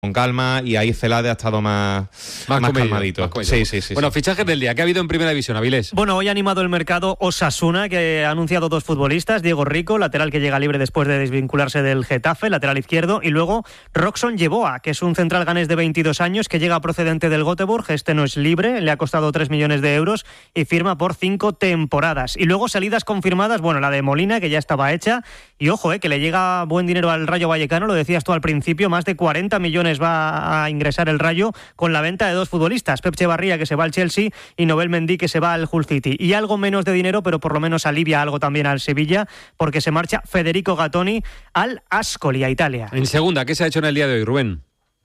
con calma, y ahí Celade ha estado más calmadito. Sí. Bueno, fichajes del día. ¿Qué ha habido en Primera División, Avilés? Bueno, hoy ha animado el mercado Osasuna, que ha anunciado 2 futbolistas. Diego Rico, lateral que llega libre después de desvincularse del Getafe, lateral izquierdo. Y luego Roxon Yeboah, que es un central ganés de 22 años que llega procedente del Göteborg. Este no es libre, le ha costado 3 millones de euros y firma por 5 temporadas. Y luego salidas confirmadas, bueno, la de Molina, que ya estaba hecha. Y ojo, que le llega buen dinero al Rayo Vallecano, lo decías tú al principio, más de 40 millones va a ingresar el Rayo con la venta de 2 futbolistas, Pep Echevarría, que se va al Chelsea, y Nobel Mendy, que se va al Hull City. Y algo menos de dinero, pero por lo menos alivia algo también al Sevilla, porque se marcha Federico Gattoni al Ascoli, a Italia. En segunda, ¿qué se ha hecho en el día de hoy, Rubén?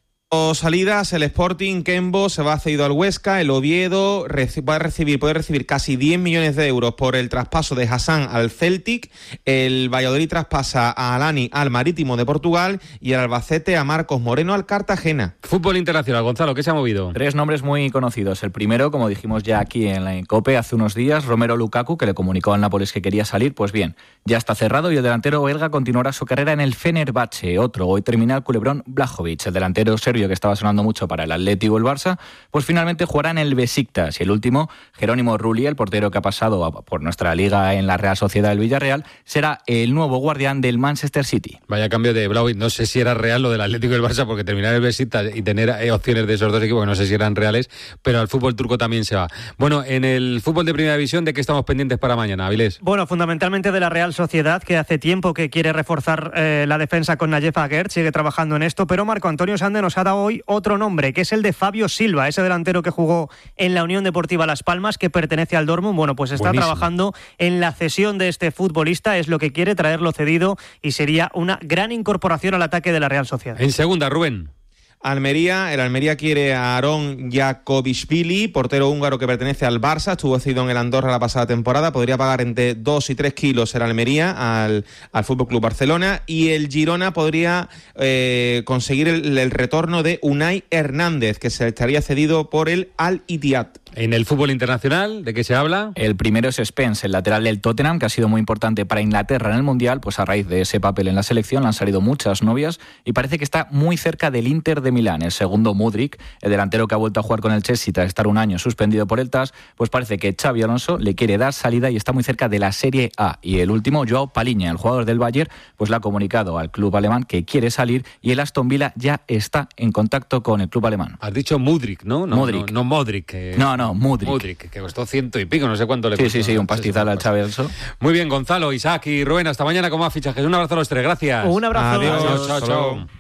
Salidas, el Sporting, Kembo se va cedido al Huesca, el Oviedo puede recibir casi 10 millones de euros por el traspaso de Hassan al Celtic, el Valladolid traspasa a Alani al Marítimo de Portugal y el Albacete a Marcos Moreno al Cartagena. Fútbol internacional, Gonzalo, ¿qué se ha movido? 3 nombres muy conocidos. El primero, como dijimos ya aquí en la COPE hace unos días, Romelu Lukaku, que le comunicó al Nápoles que quería salir. Pues bien, ya está cerrado y el delantero belga continuará su carrera en el Fenerbahce. Otro, hoy termina el culebrón Blajovic, el delantero serbio que estaba sonando mucho para el Atleti o el Barça, pues finalmente jugará en el Besiktas. Y el último, Jerónimo Rulli, el portero que ha pasado por nuestra liga en la Real Sociedad del Villarreal, será el nuevo guardián del Manchester City. Vaya cambio de Blajovic. No sé si era real lo del Atlético y el Barça, porque terminar el Besiktas y tener opciones de esos dos equipos, que no sé si eran reales, pero al fútbol turco también se va. Bueno, en el fútbol de Primera División, ¿de qué estamos pendientes para mañana, Avilés? Bueno, fundamentalmente de la Real Sociedad, que hace tiempo que quiere reforzar la defensa con Nayef Aguerd, sigue trabajando en esto, pero Marco Antonio Sande nos ha dado hoy otro nombre, que es el de Fabio Silva, ese delantero que jugó en la Unión Deportiva Las Palmas, que pertenece al Dortmund. Bueno, pues está trabajando en la cesión de este futbolista, es lo que quiere, traerlo cedido, y sería una gran incorporación al ataque de la Real Sociedad. En segunda, Rubén. El Almería quiere a Aron Jakovishvili, portero húngaro que pertenece al Barça, estuvo cedido en el Andorra la pasada temporada, podría pagar entre 2 y 3 kilos el Almería al Fútbol Club Barcelona, y el Girona podría conseguir el retorno de Unai Hernández, que se estaría cedido por el Al-Ittihad. En el fútbol internacional, ¿de qué se habla? El primero es Spence, el lateral del Tottenham, que ha sido muy importante para Inglaterra en el Mundial, pues a raíz de ese papel en la selección le han salido muchas novias y parece que está muy cerca del Inter de Milán. El segundo, Mudryk, el delantero que ha vuelto a jugar con el Chelsea tras estar un año suspendido por el TAS, pues parece que Xabi Alonso le quiere dar salida y está muy cerca de la Serie A. Y el último, Joao Paliña, el jugador del Bayern, pues le ha comunicado al club alemán que quiere salir y el Aston Villa ya está en contacto con el club alemán. Has dicho Mudryk, ¿no? Mudryk. No Modric. No, Mudryk. Mudryk, que costó 100 y pico, no sé cuánto le costó. Sí, un pastizal al Xabi Alonso. Muy bien, Gonzalo, Isaac y Rubén, hasta mañana con más fichajes. Un abrazo a los tres, gracias. Un abrazo. Adiós. Chao.